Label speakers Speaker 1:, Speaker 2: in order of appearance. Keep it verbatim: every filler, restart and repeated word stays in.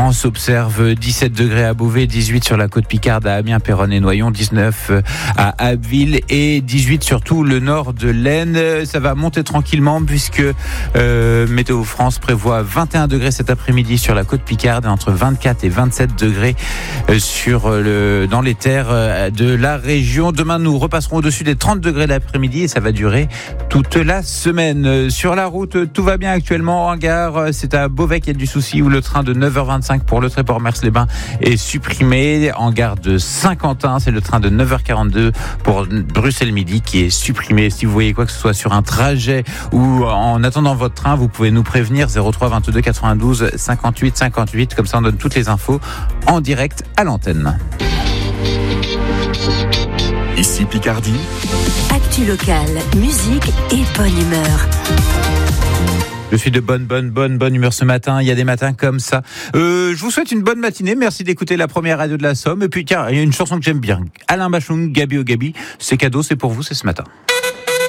Speaker 1: France observe dix-sept degrés à Beauvais, dix-huit sur la côte Picarde à Amiens, Péronne et Noyon, dix-neuf à Abbeville et dix-huit sur tout le nord de l'Aisne. Ça va monter tranquillement puisque euh, Météo France prévoit vingt et un degrés cet après-midi sur la côte Picarde et entre vingt-quatre et vingt-sept degrés sur le, dans les terres de la région. Demain, nous repasserons au-dessus des trente degrés l'après-midi et ça va durer toute la semaine. Sur la route, tout va bien actuellement. En gare, c'est à Beauvais qu'il y a du souci où le train de neuf heures vingt-cinq pour le Tréport-Mers-les-Bains est supprimé. En gare de Saint-Quentin, c'est le train de neuf heures quarante-deux pour Bruxelles-Midi qui est supprimé. Si vous voyez quoi que ce soit sur un trajet ou en attendant votre train, vous pouvez nous prévenir zéro trois vingt-deux quatre-vingt-douze cinquante-huit cinquante-huit. Comme ça, on donne toutes les infos en direct à l'antenne.
Speaker 2: Ici Picardie.
Speaker 3: Actu locale, musique et bonne humeur.
Speaker 1: Je suis de bonne, bonne, bonne, bonne humeur ce matin. Il y a des matins comme ça. Euh, je vous souhaite une bonne matinée. Merci d'écouter la première radio de la Somme. Et puis, tiens, il y a une chanson que j'aime bien. Alain Bachung, Gabi au Gabi. C'est cadeau, c'est pour vous, c'est ce matin.